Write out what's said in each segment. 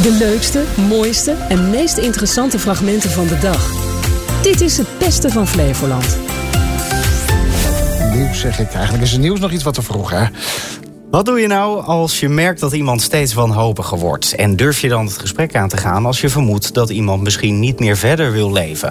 De leukste, mooiste en meest interessante fragmenten van de dag. Dit is het beste van Flevoland. Nieuws zeg ik. Eigenlijk is het nieuws nog iets wat te vroeg, hè? Wat doe je nou als je merkt dat iemand steeds wanhopiger wordt? En durf je dan het gesprek aan te gaan als je vermoedt dat iemand misschien niet meer verder wil leven?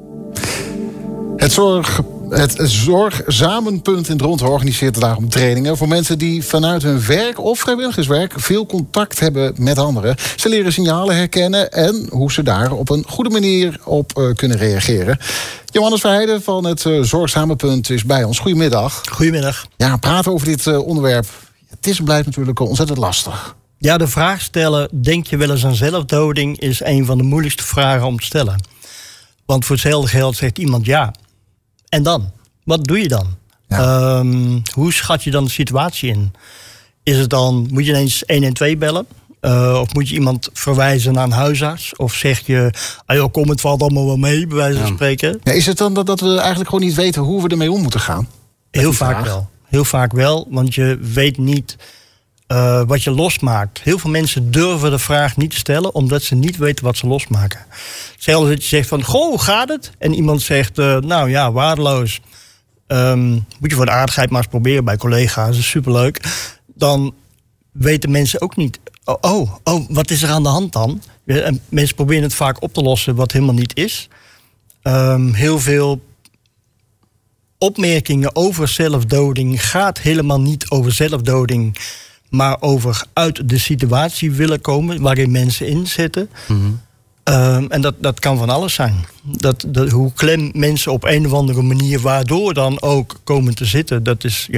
Het Zorgzamenpunt in Dronten organiseert daarom trainingen voor mensen die vanuit hun werk of vrijwilligerswerk veel contact hebben met anderen. Ze leren signalen herkennen en hoe ze daar op een goede manier op kunnen reageren. Johannes Verheijden van het Zorgzamenpunt is bij ons. Goedemiddag. Goedemiddag. Ja, praten over dit onderwerp. Het is en blijft natuurlijk ontzettend lastig. Ja, de vraag stellen, denk je wel eens aan zelfdoding, is een van de moeilijkste vragen om te stellen. Want voor hetzelfde geld zegt iemand ja. En dan? Wat doe je dan? Ja. Hoe schat je dan de situatie in? Is het dan, moet je ineens 112 bellen? Of moet je iemand verwijzen naar een huisarts? Of zeg je, joh, kom, het valt allemaal wel mee, bij wijze van spreken? Ja, is het dan dat we eigenlijk gewoon niet weten hoe we ermee om moeten gaan? Heel vaak wel. Heel vaak wel, want je weet niet wat je losmaakt. Heel veel mensen durven de vraag niet te stellen, omdat ze niet weten wat ze losmaken. Zelfs dat je zegt van, goh, hoe gaat het? En iemand zegt, nou ja, waardeloos. Moet je voor de aardigheid maar eens proberen bij collega's, dat is superleuk. Dan weten mensen ook niet, oh, wat is er aan de hand dan? En mensen proberen het vaak op te lossen wat helemaal niet is. Heel veel opmerkingen over zelfdoding gaat helemaal niet over zelfdoding, maar over uit de situatie willen komen waarin mensen in zitten. Mm-hmm. En dat kan van alles zijn. Hoe klem mensen op een of andere manier waardoor dan ook komen te zitten, dat is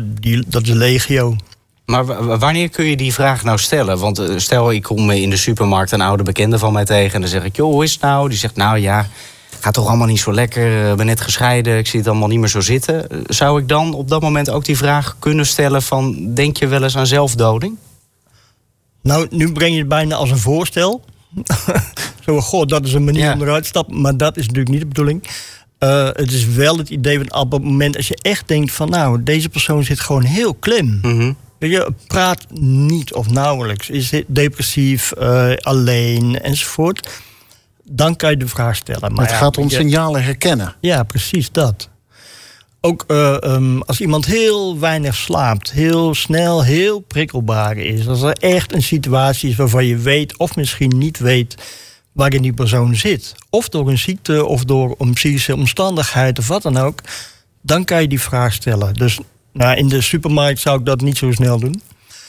legio. Maar wanneer kun je die vraag nou stellen? Want stel, ik kom in de supermarkt een oude bekende van mij tegen en dan zeg ik, joh, hoe is het nou? Die zegt, nou ja, gaat toch allemaal niet zo lekker, ik ben net gescheiden, ik zie het allemaal niet meer zo zitten. Zou ik dan op dat moment ook die vraag kunnen stellen van, denk je wel eens aan zelfdoding? Nou, nu breng je het bijna als een voorstel. Zo, goh, dat is een manier om eruit te stappen, maar dat is natuurlijk niet de bedoeling. Het is wel het idee van op het moment als je echt denkt van, nou, deze persoon zit gewoon heel klem. Mm-hmm. Je praat niet of nauwelijks, is depressief, alleen enzovoort. Dan kan je de vraag stellen. Maar het gaat om signalen herkennen. Ja, precies dat. Ook als iemand heel weinig slaapt, heel snel, heel prikkelbaar is. Als er echt een situatie is waarvan je weet of misschien niet weet waarin die persoon zit. Of door een ziekte of door een psychische omstandigheid of wat dan ook. Dan kan je die vraag stellen. Dus in de supermarkt zou ik dat niet zo snel doen.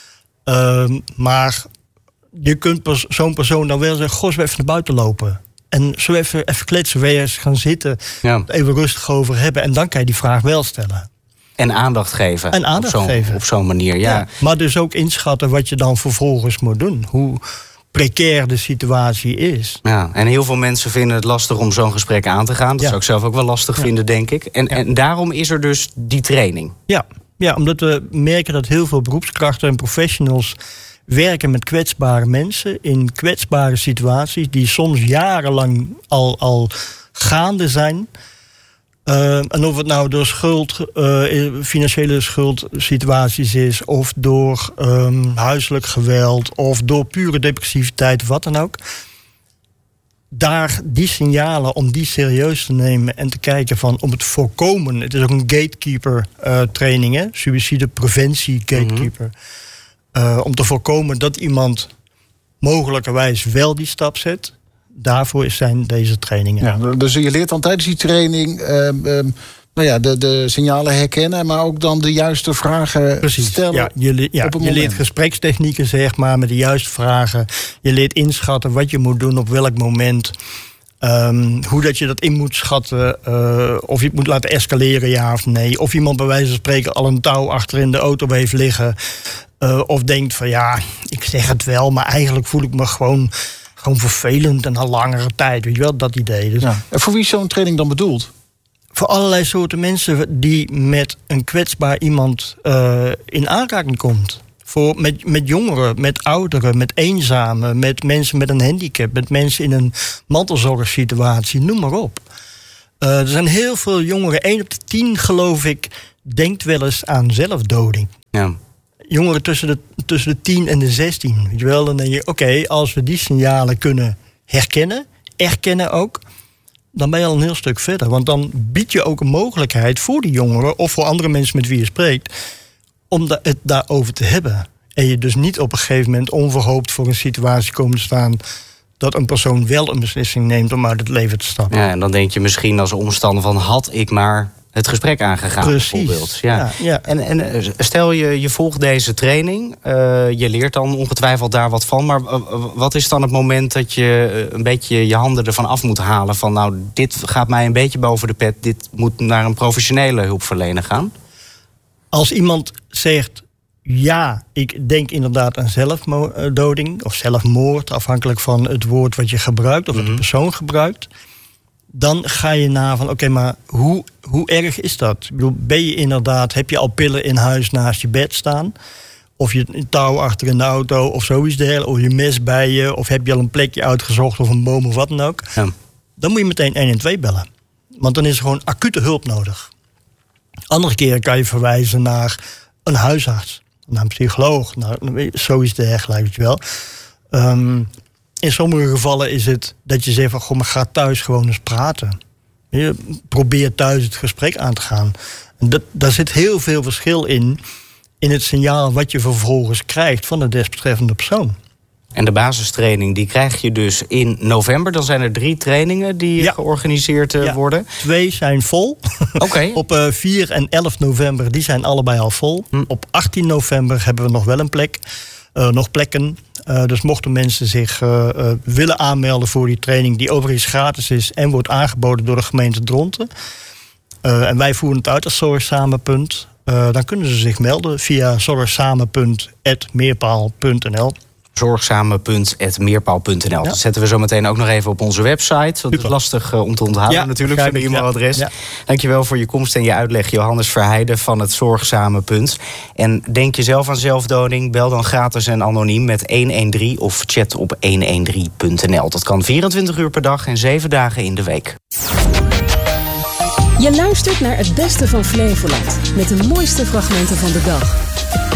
Maar je kunt zo'n persoon dan wel zeggen, goh, zullen we even naar buiten lopen? En zo even kletsen, we eens gaan zitten, even rustig over hebben. En dan kan je die vraag wel stellen. En aandacht geven. Op zo'n manier, ja. Maar dus ook inschatten wat je dan vervolgens moet doen. Hoe precair de situatie is. Ja, en heel veel mensen vinden het lastig om zo'n gesprek aan te gaan. Dat zou ik zelf ook wel lastig vinden, denk ik. En daarom is er dus die training. Ja, omdat we merken dat heel veel beroepskrachten en professionals werken met kwetsbare mensen in kwetsbare situaties die soms jarenlang al gaande zijn. En of het nou door financiële schuldsituaties is, of door huiselijk geweld, of door pure depressiviteit, of wat dan ook. Die signalen om die serieus te nemen en te kijken van om het voorkomen. Het is ook een gatekeeper training, hè? Suïcidepreventie gatekeeper. Om te voorkomen dat iemand mogelijkerwijs wel die stap zet. Daarvoor zijn deze trainingen. Ja, dus je leert dan tijdens die training de signalen herkennen, maar ook dan de juiste vragen stellen. Ja, je leert gesprekstechnieken, zeg maar, met de juiste vragen. Je leert inschatten wat je moet doen op welk moment. Hoe dat je dat in moet schatten. Of je het moet laten escaleren, ja of nee. Of iemand bij wijze van spreken al een touw achter in de auto heeft liggen. Of denkt van ja, ik zeg het wel, maar eigenlijk voel ik me gewoon vervelend en al langere tijd. Weet je wel, dat idee. Dus. Ja. En voor wie is zo'n training dan bedoeld? Voor allerlei soorten mensen die met een kwetsbaar iemand in aanraking komt. Met jongeren, met ouderen, met eenzamen, met mensen met een handicap, met mensen in een mantelzorgsituatie, noem maar op. Er zijn heel veel jongeren, 1 op de 10 geloof ik, denkt wel eens aan zelfdoding. Ja. jongeren tussen de 10 en de 16. Weet je wel? Dan denk je, oké, als we die signalen kunnen herkennen, erkennen ook, dan ben je al een heel stuk verder. Want dan bied je ook een mogelijkheid voor die jongeren of voor andere mensen met wie je spreekt, om het daarover te hebben. En je dus niet op een gegeven moment onverhoopt voor een situatie komen te staan dat een persoon wel een beslissing neemt om uit het leven te stappen. Ja, en dan denk je misschien als omstander van, had ik maar het gesprek aangegaan. Precies. Bijvoorbeeld. Ja. En stel je volgt deze training, je leert dan ongetwijfeld daar wat van, maar wat is dan het moment dat je een beetje je handen ervan af moet halen van, nou, dit gaat mij een beetje boven de pet, dit moet naar een professionele hulpverlener gaan? Als iemand zegt, ja, ik denk inderdaad aan zelfdoding of zelfmoord, afhankelijk van het woord wat je gebruikt of wat de persoon gebruikt, dan ga je na van, oké, maar hoe erg is dat? Ik bedoel, ben je inderdaad, heb je al pillen in huis naast je bed staan? Of je een touw achter in de auto of zoiets dergelijks, of je mes bij je, of heb je al een plekje uitgezocht of een boom of wat dan ook? Ja. Dan moet je meteen 112 bellen. Want dan is er gewoon acute hulp nodig. Andere keren kan je verwijzen naar een huisarts, naar een psycholoog, naar zoiets dergelijks, weet je wel. In sommige gevallen is het dat je zegt van, goh, maar ga thuis gewoon eens praten. Je probeert thuis het gesprek aan te gaan. En daar zit heel veel verschil in het signaal wat je vervolgens krijgt van de desbetreffende persoon. En de basistraining die krijg je dus in november. Dan zijn er 3 trainingen die georganiseerd worden. 2 zijn vol. Okay. Op 4 en 11 november, die zijn allebei al vol. Op 18 november hebben we nog wel een plek. Nog plekken. Dus mochten mensen zich willen aanmelden voor die training, die overigens gratis is en wordt aangeboden door de gemeente Dronten. En wij voeren het uit als Zorgsamen. Dan kunnen ze zich melden via zorgsamen.meerpaal.nl. Zorgsamen.meerpaal.nl. Ja. Dat zetten we zo meteen ook nog even op onze website. Want het is lastig om te onthouden natuurlijk, zo'n e-mailadres. Ja. Dankjewel voor je komst en je uitleg, Johannes Verheijden van het Zorgsamen. En denk je zelf aan zelfdoding, bel dan gratis en anoniem met 113 of chat op 113.nl. Dat kan 24 uur per dag en 7 dagen in de week. Je luistert naar het beste van Flevoland met de mooiste fragmenten van de dag.